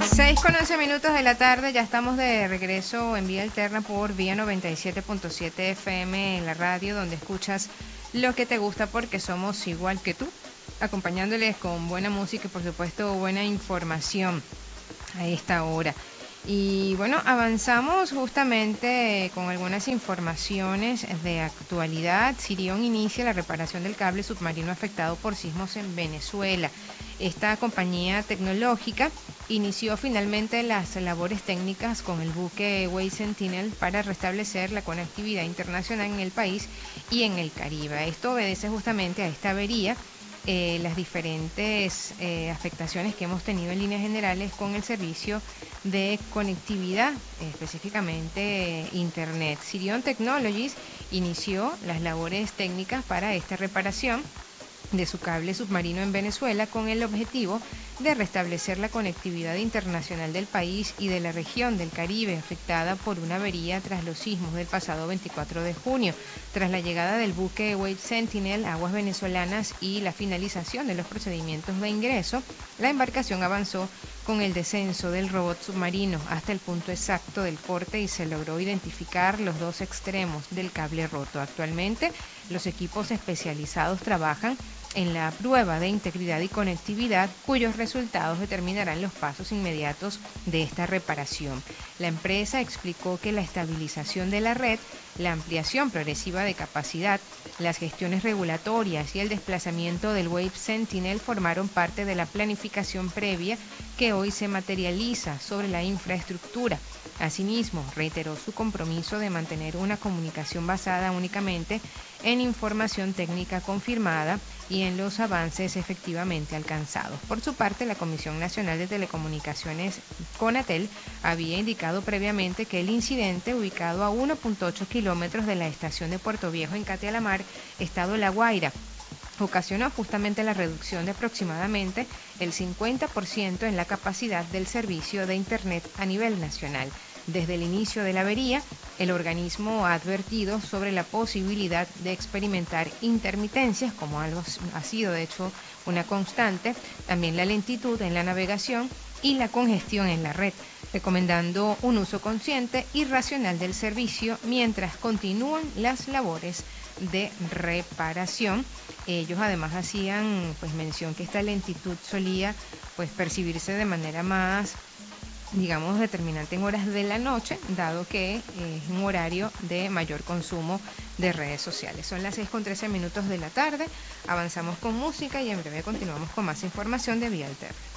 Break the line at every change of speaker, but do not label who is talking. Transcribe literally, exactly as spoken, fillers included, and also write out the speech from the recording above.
seis con once minutos de la tarde, ya estamos de regreso en Vía Alterna por Vía noventa y siete punto siete F M en la radio, donde escuchas lo que te gusta porque somos igual que tú, acompañándoles con buena música y por supuesto buena información a esta hora. Y bueno, avanzamos justamente con algunas informaciones de actualidad. Sirion inicia la reparación del cable submarino afectado por sismos en Venezuela. Esta compañía tecnológica inició finalmente las labores técnicas con el buque Wave Sentinel para restablecer la conectividad internacional en el país y en el Caribe. Esto obedece justamente a esta avería. Eh, las diferentes eh, afectaciones que hemos tenido en líneas generales con el servicio de conectividad, eh, específicamente eh, Internet. Sirion Technologies inició las labores técnicas para esta reparación de su cable submarino en Venezuela con el objetivo de restablecer la conectividad internacional del país y de la región del Caribe afectada por una avería tras los sismos del pasado veinticuatro de junio. Tras la llegada del buque Wave Sentinel a aguas venezolanas y la finalización de los procedimientos de ingreso, la embarcación avanzó con el descenso del robot submarino hasta el punto exacto del corte y se logró identificar los dos extremos del cable roto. Actualmente, los equipos especializados trabajan en la prueba de integridad y conectividad, cuyos resultados determinarán los pasos inmediatos de esta reparación. La empresa explicó que la estabilización de la red, la ampliación progresiva de capacidad, las gestiones regulatorias y el desplazamiento del Wave Sentinel formaron parte de la planificación previa que hoy se materializa sobre la infraestructura. Asimismo, reiteró su compromiso de mantener una comunicación basada únicamente en información técnica confirmada y en los avances efectivamente alcanzados. Por su parte, la Comisión Nacional de Telecomunicaciones, CONATEL, había indicado previamente que el incidente, ubicado a uno punto ocho kilómetros de la estación de Puerto Viejo en Catealamar, estado La Guaira, ocasionó justamente la reducción de aproximadamente el cincuenta por ciento en la capacidad del servicio de Internet a nivel nacional. Desde el inicio de la avería, el organismo ha advertido sobre la posibilidad de experimentar intermitencias, como algo ha sido de hecho una constante, también la lentitud en la navegación y la congestión en la red, recomendando un uso consciente y racional del servicio mientras continúan las labores de reparación. Ellos además hacían pues mención que esta lentitud solía pues percibirse de manera más, digamos, determinante en horas de la noche, dado que es un horario de mayor consumo de redes sociales. Son las seis con trece minutos de la tarde, avanzamos con música y en breve continuamos con más información de Vía Alterna.